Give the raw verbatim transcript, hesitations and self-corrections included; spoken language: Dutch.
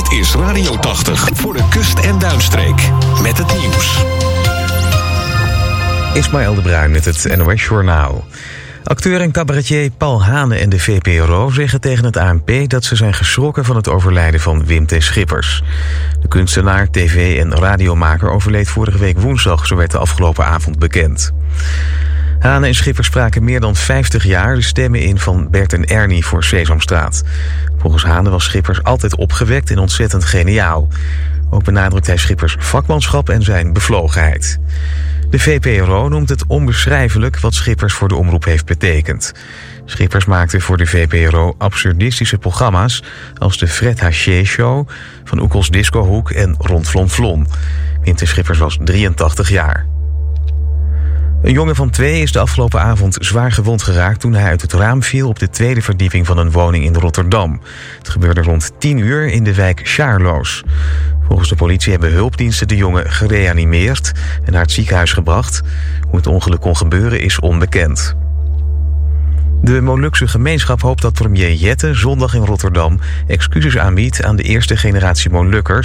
Dit is Radio tachtig voor de kust- en duinstreek. Met het nieuws. Ismaël de Bruin met het N O S-journaal. Acteur en cabaretier Paul Hane en de V P R O zeggen tegen het A N P dat ze zijn geschrokken van het overlijden van Wim T. Schippers. De kunstenaar, tv- en radiomaker overleed vorige week woensdag, zo werd de afgelopen avond bekend. Hane en Schippers spraken meer dan vijftig jaar de stemmen in van Bert en Ernie voor Sesamstraat. Volgens Hane was Schippers altijd opgewekt en ontzettend geniaal. Ook benadrukt hij Schippers vakmanschap en zijn bevlogenheid. De V P R O noemt het onbeschrijfelijk wat Schippers voor de omroep heeft betekend. Schippers maakte voor de V P R O absurdistische programma's als de Fred Haché Show, Van Oekels Discohoek en Rond Flon Flon. Wim T. Schippers was drieëntachtig jaar. Een jongen van twee is de afgelopen avond zwaar gewond geraakt toen hij uit het raam viel op de tweede verdieping van een woning in Rotterdam. Het gebeurde rond tien uur in de wijk Sjaarloos. Volgens de politie hebben hulpdiensten de jongen gereanimeerd en naar het ziekenhuis gebracht. Hoe het ongeluk kon gebeuren is onbekend. De Molukse gemeenschap hoopt dat premier Jette zondag in Rotterdam excuses aanbiedt aan de eerste generatie Molukkers